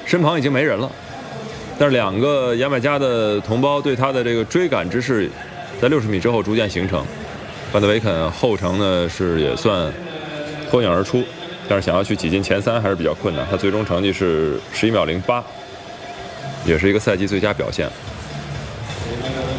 身旁已经没人了。但是2个牙买加的同胞对他的这个追赶之势，在60米之后逐渐形成。范德维肯后程呢是也算脱颖而出，但是想要去挤进前3还是比较困难。他最终成绩是11秒08，也是一个赛季最佳表现。